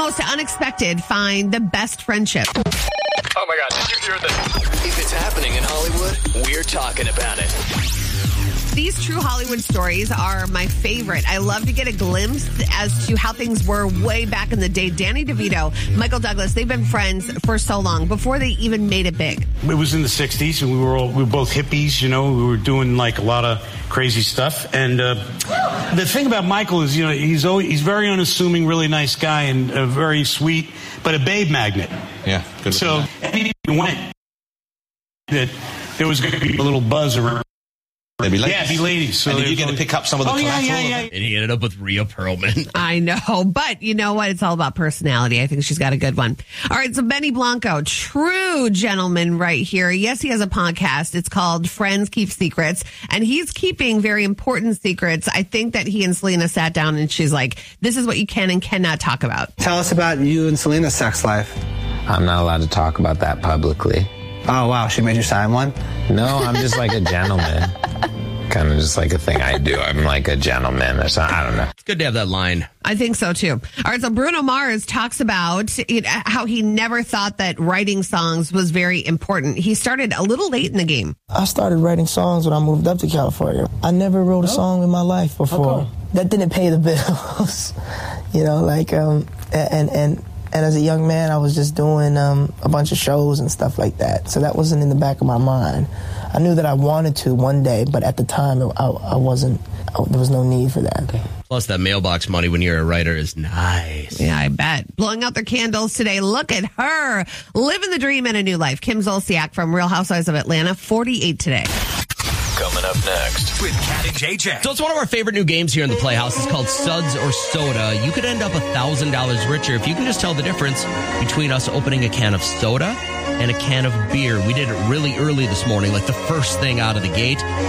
most unexpected find the best friendship. Oh my God, did you hear this? If it's happening in Hollywood, we're talking about it. These true Hollywood stories are my favorite. I love to get a glimpse as to how things were way back in the day. Danny DeVito, Michael Douglas, they've been friends for so long, before they even made it big. It was in the 60s, and we were both hippies, you know. We were doing like a lot of crazy stuff. And the thing about Michael is, you know, he's very unassuming, really nice guy, and very sweet, but a babe magnet. Yeah. Good. So anything went that there was going to be a little buzz around. They'd be ladies. Yeah, be ladies. So and did you get to pick up some of the collateral? Yeah. And he ended up with Rhea Perlman. I know, but you know what? It's all about personality. I think she's got a good one. All right, so Benny Blanco, true gentleman right here. Yes, he has a podcast. It's called Friends Keep Secrets, and he's keeping very important secrets. I think that he and Selena sat down, and she's like, this is what you can and cannot talk about. Tell us about you and Selena's sex life. I'm not allowed to talk about that publicly. Oh, wow. She made you sign one? No, I'm just like a gentleman. Kind of just like a thing I do. I'm like a gentleman or something. I don't know. It's good to have that line. I think so, too. All right, so Bruno Mars talks about how he never thought that writing songs was very important. He started a little late in the game. I started writing songs when I moved up to California. I never wrote a song in my life before. That didn't pay the bills. You know, like, and as a young man, I was just doing a bunch of shows and stuff like that. So that wasn't in the back of my mind. I knew that I wanted to one day, but at the time, I wasn't. There was no need for that. Okay. Plus, that mailbox money when you're a writer is nice. Yeah, I bet. Blowing out their candles today. Look at her. Living the dream in a new life. Kim Zolciak from Real Housewives of Atlanta, 48 today. Coming up next with Kat and JJ. So it's one of our favorite new games here in the Playhouse. It's called Suds or Soda. You could end up $1,000 richer if you can just tell the difference between us opening a can of soda and a can of beer. We did it really early this morning, like the first thing out of the gate.